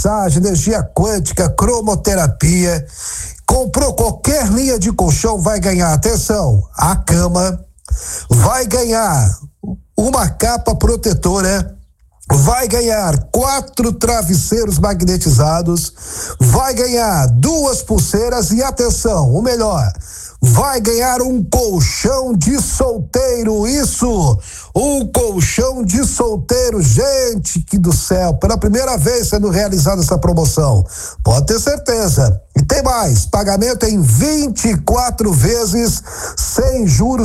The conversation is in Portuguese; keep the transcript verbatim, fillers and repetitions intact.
massagem, energia quântica, cromoterapia. Comprou qualquer linha de colchão, vai ganhar, atenção, a cama, vai ganhar uma capa protetora, vai ganhar quatro travesseiros magnetizados, vai ganhar duas pulseiras e atenção, o melhor, vai ganhar um colchão de solteiro, isso, um colchão de solteiro, gente que do céu, pela primeira vez sendo realizada essa promoção, pode ter certeza. E tem mais, pagamento em vinte e quatro vezes sem juros